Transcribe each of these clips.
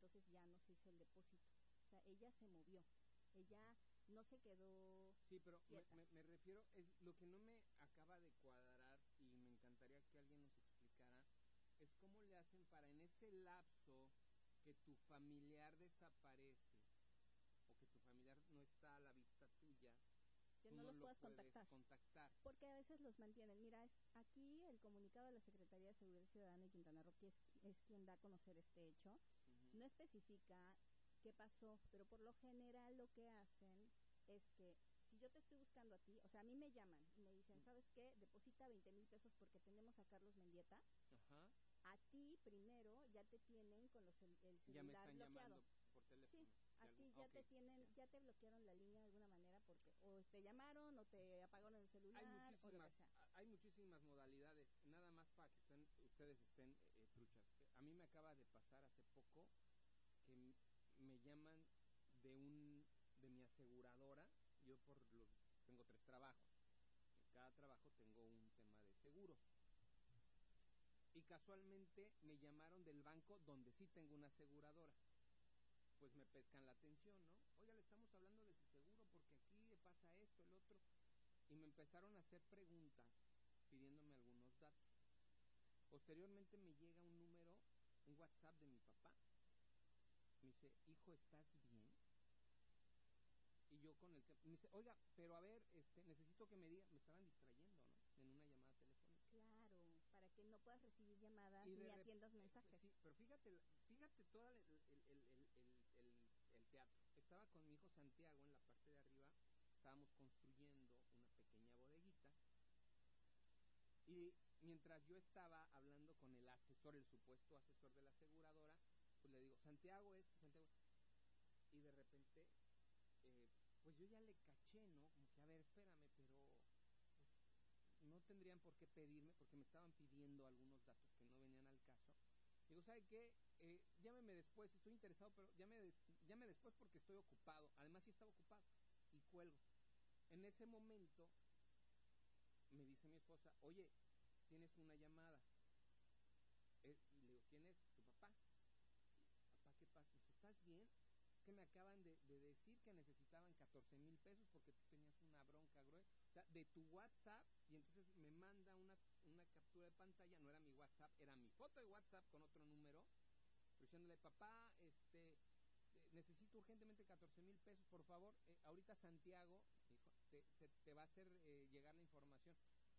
entonces ya no se hizo el depósito. O sea, ella se movió, ella no se quedó. Sí, pero me refiero, es lo que no me acaba de cuadrar y me encantaría que alguien nos explicara, es cómo le hacen para en ese lapso que tu familiar desaparece o que tu familiar no está a la vista tuya, que tú no los lo puedas puedes contactar. Porque a veces los mantienen. Mira, aquí el comunicado de la Secretaría de Seguridad Ciudadana de Quintana Roo, que es quien da a conocer este hecho, no especifica qué pasó, pero por lo general lo que hacen es que si yo te estoy buscando a ti, o sea, a mí me llaman y me dicen, ¿sabes qué? Deposita 20,000 pesos porque tenemos a Carlos Mendieta. Ajá. A ti primero ya te tienen con el celular ya me están bloqueado. Por teléfono. Sí, a ti ya te tienen, ya te bloquearon la línea de alguna manera porque o te llamaron o te apagaron el celular o lo que sea. Hay muchísimas modalidades, nada más para que ustedes estén truchas. A mí me acaba de pasar hace poco que me llaman de mi aseguradora. Yo tengo 3 trabajos. En cada trabajo tengo un tema de seguros. Y casualmente me llamaron del banco donde sí tengo una aseguradora. Pues me pescan la atención, ¿no? Oiga, le estamos hablando de su seguro porque aquí pasa esto, el otro. Y me empezaron a hacer preguntas pidiéndome algunos datos. Posteriormente me llega un número, un WhatsApp de mi papá. Me dice, hijo, ¿estás bien? Y yo con el que me dice, oiga, pero a ver, necesito que me diga, me estaban distrayendo, ¿no? En una llamada telefónica. Claro, para que no puedas recibir llamadas ni atiendas mensajes. Sí, pero fíjate todo el teatro. Estaba con mi hijo Santiago en la parte de arriba, estábamos construyendo una pequeña bodeguita. Y mientras yo estaba hablando con el asesor, el supuesto asesor de la aseguradora, pues le digo, Santiago. Y de repente, pues yo ya le caché, ¿no? Como que, a ver, espérame, pero pues, no tendrían por qué pedirme, porque me estaban pidiendo algunos datos que no venían al caso. Digo, ¿sabe qué? Llámeme después, estoy interesado, pero llame después porque estoy ocupado. Además, sí estaba ocupado. Y cuelgo. En ese momento, me dice mi esposa, oye, tienes una llamada. Y le digo, ¿quién es? Tu papá. Papá, ¿qué pasa? Dice, ¿estás bien? Que me acaban de decir que necesitaban 14,000 pesos porque tú tenías una bronca gruesa. O sea, de tu WhatsApp, y entonces me manda una captura de pantalla, no era mi WhatsApp, era mi foto de WhatsApp con otro número, diciéndole, papá, necesito urgentemente 14,000 pesos, por favor. Ahorita Santiago dijo, te va a hacer llegar la información.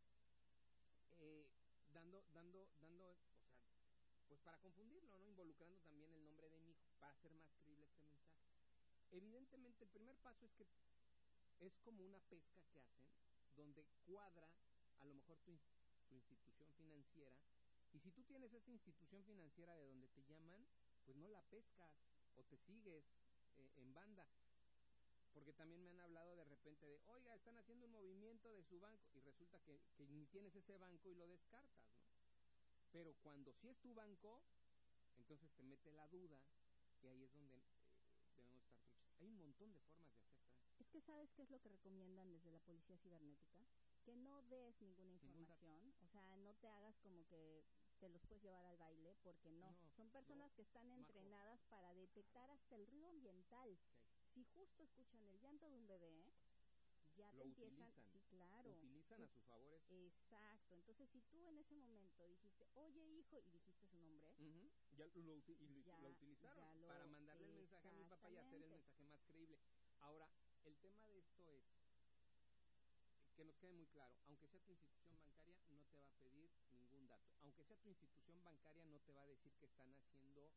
Dando, o sea, pues para confundirlo, ¿no? Involucrando también el nombre de mi hijo para hacer más creíble este mensaje. Evidentemente, el primer paso es que es como una pesca que hacen, donde cuadra a lo mejor tu institución financiera, y si tú tienes esa institución financiera de donde te llaman, pues no la pescas o te sigues en banda. Porque también me han hablado de repente de, oiga, están haciendo un movimiento de su banco, y resulta que ni tienes ese banco y lo descartas, ¿no? Pero cuando sí es tu banco, entonces te mete la duda, y ahí es donde debemos estar truchos. Hay un montón de formas de hacer tránsito. Es que ¿sabes qué es lo que recomiendan desde la policía cibernética? Que no des ninguna información, o sea, no te hagas como que te los puedes llevar al baile, porque no son personas que están entrenadas para detectar hasta el ruido ambiental. Okay. Si justo escuchan el llanto de un bebé, ya lo te empiezan, utilizan, sí, claro, utilizan a su favor eso. Exacto. Entonces, si tú en ese momento dijiste, oye, hijo, y dijiste su nombre, ya lo utilizaron para mandarle el mensaje a mi papá y hacer el mensaje más creíble. Ahora, el tema de esto es que nos quede muy claro, aunque sea tu institución bancaria, no te va a pedir ningún dato. Aunque sea tu institución bancaria, no te va a decir que están haciendo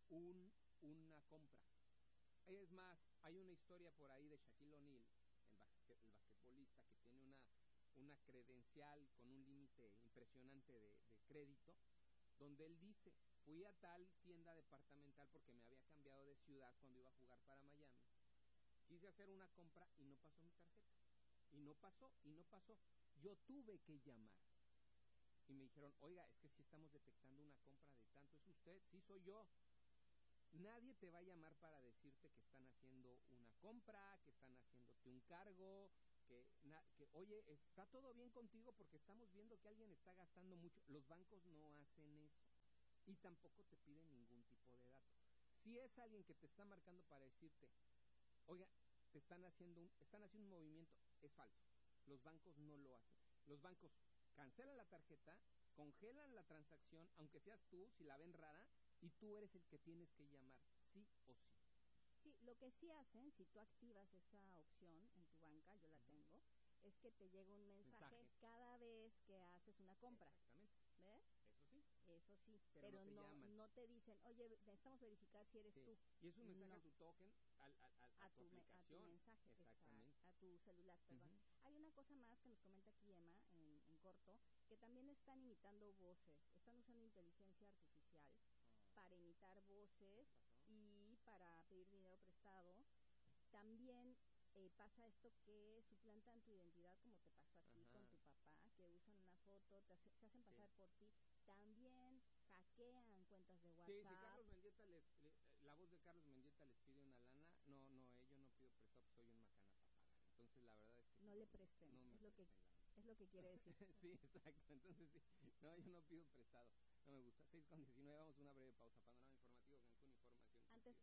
una compra. Es más, hay una historia por ahí de Shaquille O'Neal, el basquetbolista, que tiene una credencial con un límite impresionante de crédito, donde él dice, fui a tal tienda departamental porque me había cambiado de ciudad cuando iba a jugar para Miami, quise hacer una compra y no pasó mi tarjeta, y no pasó, yo tuve que llamar, y me dijeron, oiga, es que si estamos detectando una compra de tanto, ¿es usted? Sí, soy yo. Nadie te va a llamar para decirte que están haciendo una compra, que están haciéndote un cargo, que oye, está todo bien contigo porque estamos viendo que alguien está gastando mucho. Los bancos no hacen eso y tampoco te piden ningún tipo de dato. Si es alguien que te está marcando para decirte, oiga, están haciendo un movimiento, es falso. Los bancos no lo hacen. Los bancos cancelan la tarjeta, congelan la transacción, aunque seas tú, si la ven rara, y tú eres el que tienes que llamar, sí o sí. Sí, lo que sí hacen, si tú activas esa opción en tu banca, yo la tengo, es que te llega un mensaje cada vez que haces una compra. Exactamente. ¿Ves? Eso sí. Eso sí, pero no te dicen, oye, necesitamos verificar si eres tú. Y es un mensaje a tu token, a tu aplicación. A tu mensaje, exactamente. a tu celular, perdón. Hay una cosa más que nos comenta aquí Emma en corto, que también están imitando voces, están usando inteligencia artificial para imitar voces y para pedir dinero prestado. También pasa esto que suplantan tu identidad, como te pasó a ti con tu papá, que usan una foto, se hacen pasar por ti. También hackean cuentas de WhatsApp. Sí, si Carlos Mendieta la voz de Carlos Mendieta les pide una lana, yo no pido prestado, pues soy un macana para pagar. Entonces la verdad es que no le presten, es lo que quiere decir. Sí, exacto. Entonces sí, yo no pido prestado, no me gusta. 6:19, vamos a una breve pausa. Panorama informativo, Cancún, información.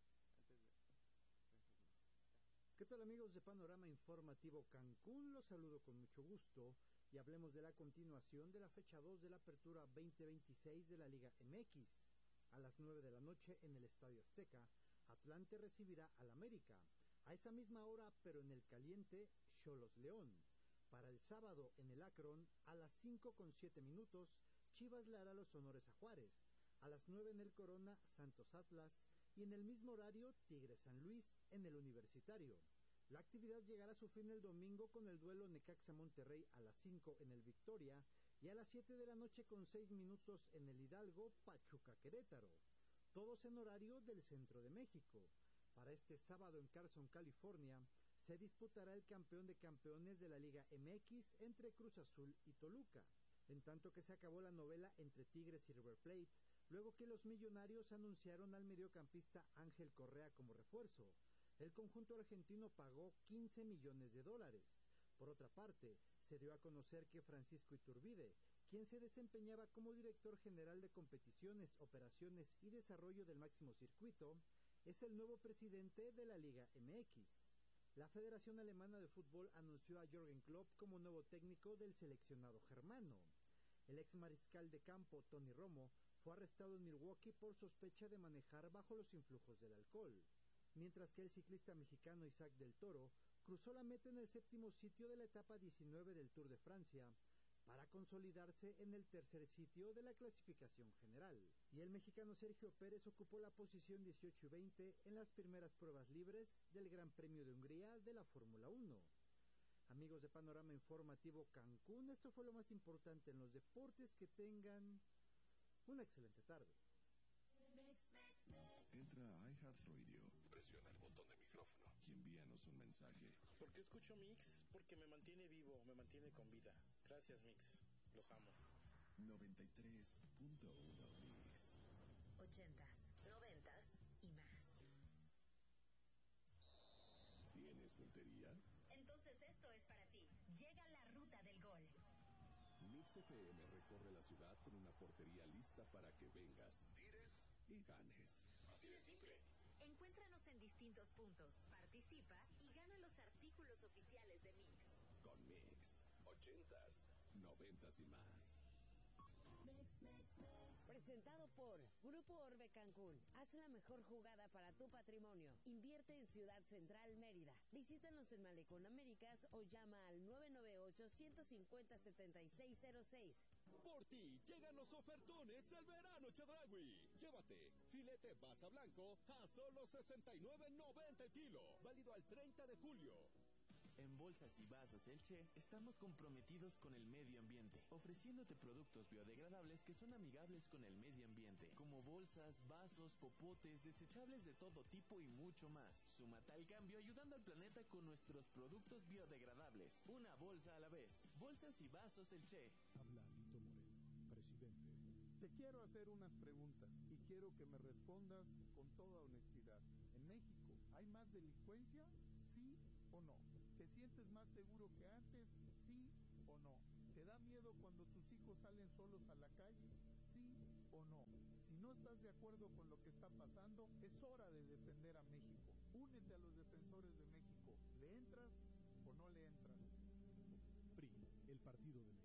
¿Qué tal, amigos de Panorama Informativo Cancún? Los saludo con mucho gusto y hablemos de la continuación de la fecha 2 de la apertura 2026 de la Liga MX. A las 9 de la noche en el Estadio Azteca, Atlante recibirá al América. A esa misma hora, pero en el caliente, Xolos León. Para el sábado en el Akron, a las 5:07, Chivas le hará los honores a Juárez. A las 9 en el Corona, Santos Atlas. Y en el mismo horario, Tigres San Luis en el Universitario. La actividad llegará a su fin el domingo con el duelo Necaxa Monterrey a las 5 en el Victoria y a las 7 de la noche con 6 minutos en el Hidalgo Pachuca Querétaro. Todos en horario del centro de México. Para este sábado en Carson, California, se disputará el campeón de campeones de la Liga MX entre Cruz Azul y Toluca, en tanto que se acabó la novela entre Tigres y River Plate, luego que los Millonarios anunciaron al mediocampista Ángel Correa como refuerzo. El conjunto argentino pagó $15 millones. Por otra parte, se dio a conocer que Francisco Iturbide, quien se desempeñaba como director general de competiciones, operaciones y desarrollo del máximo circuito, es el nuevo presidente de la Liga MX. La Federación Alemana de Fútbol anunció a Jürgen Klopp como nuevo técnico del seleccionado germano. El ex mariscal de campo, Tony Romo, fue arrestado en Milwaukee por sospecha de manejar bajo los influjos del alcohol, mientras que el ciclista mexicano Isaac del Toro cruzó la meta en el 7º sitio de la etapa 19 del Tour de Francia para consolidarse en el tercer sitio de la clasificación general. Y el mexicano Sergio Pérez ocupó la posición 18 y 20 en las primeras pruebas libres del Gran Premio de Hungría de la Fórmula 1. Amigos de Panorama Informativo Cancún, esto fue lo más importante en los deportes. Que tengan una excelente tarde. Entra a iHeartRadio, presiona el botón de micrófono y envíanos un mensaje. ¿Por qué escucho Mix? Porque me mantiene vivo, me mantiene con vida. Gracias, Mix. Los amo. 93.1 Mix. 80s, 90s y más. ¿Tienes puntería? Entonces esto es para ti. Llega la ruta del gol. Mix FM recorre la ciudad con una portería lista para que vengas, tires y ganes. Así de simple. Encuéntranos en distintos puntos, participa y gana los artículos oficiales de Mix. Con Mix, 80s, 90s y más. Presentado por Grupo Orbe Cancún. Haz la mejor jugada para tu patrimonio. Invierte en Ciudad Central, Mérida. Visítanos en Malecón Américas o llama al 998-150-7606. Por ti llegan los ofertones el verano Chedraui. Llévate filete basa blanco a solo $69.90 el kilo. Válido al 30 de julio. En Bolsas y Vasos El Che estamos comprometidos con el medio ambiente, ofreciéndote productos biodegradables que son amigables con el medio ambiente, como bolsas, vasos, popotes, desechables de todo tipo y mucho más. Súmate al cambio ayudando al planeta con nuestros productos biodegradables. Una bolsa a la vez. Bolsas y Vasos El Che. Habla Lito Moreno, presidente. Te quiero hacer unas preguntas y quiero que me respondas con toda honestidad. ¿En México hay más delincuencia? ¿Sí o no? ¿Te sientes más seguro que antes? ¿Sí o no? ¿Te da miedo cuando tus hijos salen solos a la calle? ¿Sí o no? Si no estás de acuerdo con lo que está pasando, es defender a México. Únete a los defensores de México. ¿Le entras o no le entras? PRI, el Partido de México.